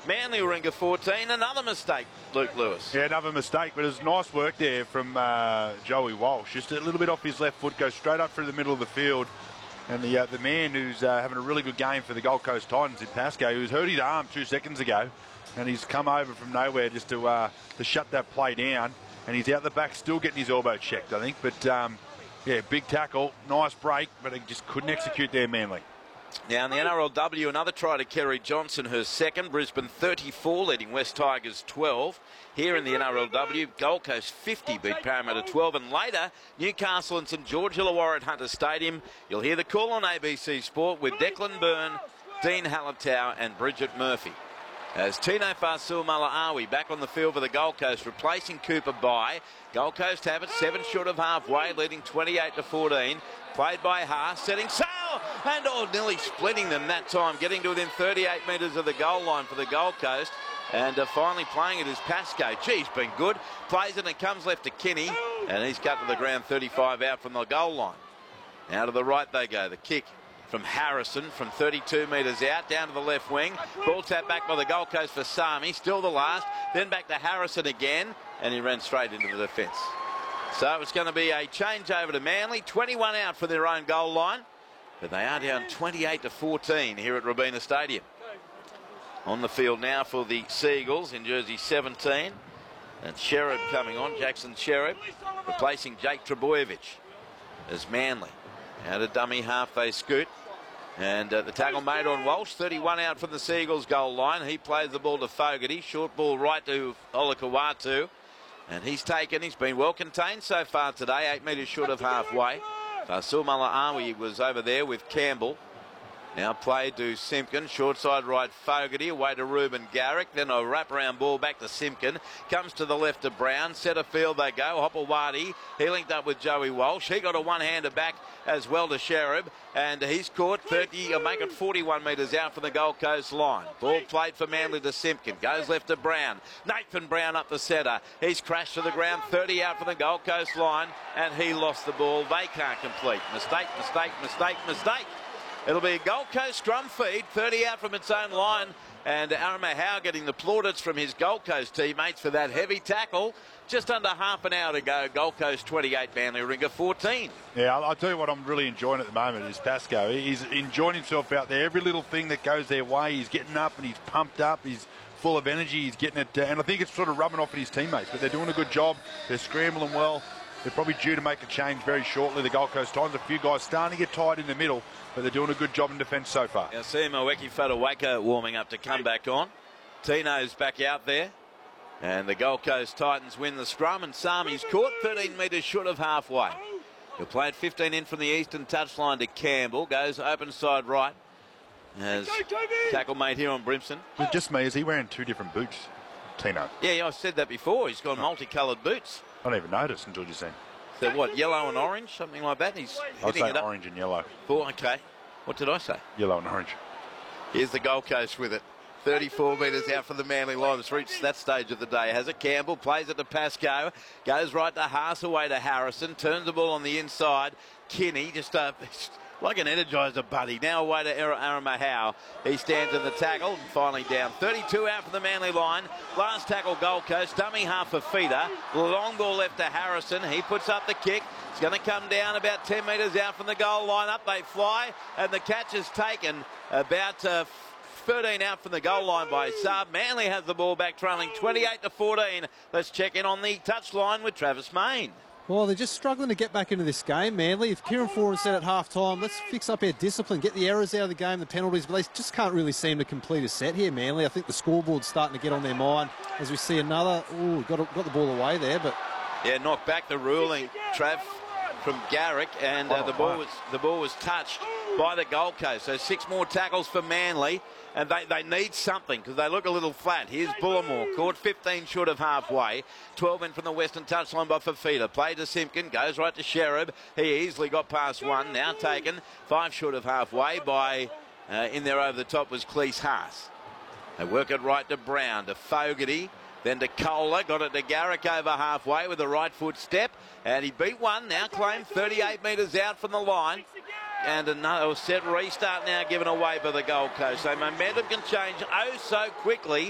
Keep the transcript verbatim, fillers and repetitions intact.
Manly Warringah fourteen. Another mistake, Luke Lewis. Yeah, another mistake, but it was nice work there from uh, Joey Walsh. Just a little bit off his left foot, goes straight up through the middle of the field. And the uh, the man who's uh, having a really good game for the Gold Coast Titans in Pascoe, who's hurt his arm two seconds ago, and he's come over from nowhere just to uh, to shut that play down. And he's out the back, still getting his elbow checked, I think. But um, yeah, big tackle, nice break, but he just couldn't execute there, Manly. Now in the N R L W, another try to Kerry Johnson, her second. Brisbane thirty-four, leading West Tigers twelve. Here in the N R L W, Gold Coast fifty beat Parramatta twelve. And later, Newcastle and St George Illawarra at Hunter Stadium. You'll hear the call on A B C Sport with Declan Byrne, Dean Hallertau and Bridget Murphy. As Tino Fa'asuamaleaui back on the field for the Gold Coast, replacing Cooper Bye. Gold Coast have it seven short of halfway, leading twenty-eight to fourteen. Played by Haas, setting sail, and oh, nearly splitting them that time, getting to within thirty-eight metres of the goal line for the Gold Coast. And uh, finally playing it is Pascoe. Geez, been good. Plays it and it comes left to Kinney, and he's cut to the ground, thirty-five out from the goal line. Now to the right they go. The kick from Harrison from thirty-two metres out, down to the left wing. Ball tapped back by the Gold Coast for Sami, still the last. Then back to Harrison again, and he ran straight into the defence. So it's going to be a change over to Manly. twenty-one out for their own goal line, but they are down twenty-eight to fourteen here at Robina Stadium. On the field now for the Seagulls in jersey seventeen. And Sherrod coming on, Jackson Sherrod, replacing Jake Trebojevic as Manly. Out of dummy half they scoot. And uh, the tackle made on Walsh, thirty-one out from the Seagulls goal line. He plays the ball to Fogarty, short ball right to Olakau'atu. And he's taken, he's been well contained so far today, eight metres short of halfway. Fa'asuamaleaui was over there with Campbell. Now played to Simpkin, short side right Fogarty, away to Ruben Garrick, then a wraparound ball back to Simpkin, comes to the left to Brown, centre field they go, Hopewadi, he linked up with Joey Walsh, he got a one-hander back as well to Sherrod, and he's caught thirty, or make it forty-one metres out from the Gold Coast line. Ball played for Manly to Simpkin, goes left to Brown, Nathan Brown up the centre, he's crashed to the ground, thirty out from the Gold Coast line, and he lost the ball, they can't complete. Mistake, mistake, mistake, mistake. It'll be a Gold Coast scrum feed, thirty out from its own line, and Aramahau getting the plaudits from his Gold Coast teammates for that heavy tackle. Just under half an hour to go, Gold Coast twenty-eight, Manly Warringah fourteen. Yeah, I'll, I'll tell you what I'm really enjoying at the moment is Pascoe. He's enjoying himself out there. Every little thing that goes their way, he's getting up and he's pumped up. He's full of energy. He's getting it, uh, and I think it's sort of rubbing off at his teammates, but they're doing a good job. They're scrambling well. They're probably due to make a change very shortly, the Gold Coast Titans. A few guys starting to get tired in the middle, but they're doing a good job in defence so far. Now, see Mweki Whatuwaka warming up to come back on. Tino's back out there. And the Gold Coast Titans win the scrum, and Sami's caught thirteen metres short of halfway. He'll play it fifteen in from the eastern touchline to Campbell. Goes open side right. As tackle made here on Brimson. But just me, is he wearing two different boots, Tino? Yeah, yeah, I said that before. He's got oh. multicoloured boots. I didn't even notice until just then. So what, yellow and orange, something like that? He's I'd hitting say it up. Orange and yellow. Oh, okay. What did I say? Yellow and orange. Here's the Gold Coast with it. thirty-four metres out from the Manly line. It's reached that stage of the day. Has it Campbell, plays it to Pascoe, goes right to Haas, away to Harrison, turns the ball on the inside. Kinney, just uh, like an Energizer buddy. Now away to Aramahau. He stands in the tackle, and finally down. thirty-two out from the Manly line. Last tackle, Gold Coast. Dummy half for Feeder. Long ball left to Harrison. He puts up the kick. It's going to come down about ten metres out from the goal line. Up they fly, and the catch is taken about uh, thirteen out from the goal line by Saab. Manly has the ball back, trailing twenty-eight to fourteen. Let's check in on the touchline with Travis Main. Well, they're just struggling to get back into this game, Manly. If Kieran Foran said at half-time, let's fix up our discipline, get the errors out of the game, the penalties, but they just can't really seem to complete a set here, Manly. I think the scoreboard's starting to get on their mind as we see another... Ooh, got, got the ball away there, but... Yeah, knocked back the ruling, Trav, from Garrick, and uh, the ball was the ball was touched by the Gold Coast. So six more tackles for Manly, and they, they need something because they look a little flat. Here's Bullimore, caught fifteen short of halfway. twelve in from the western touchline by Fafita. Play to Simpkin, goes right to Sherrod. He easily got past one, now taken five short of halfway by, uh, in there over the top was Cleese Haas. They work it right to Brown, to Fogarty. Then to Kohler, got it to Garrick over halfway with a right foot step, and he beat one, now claimed thirty-eight metres out from the line, and another set restart now given away by the Gold Coast. So momentum can change oh so quickly.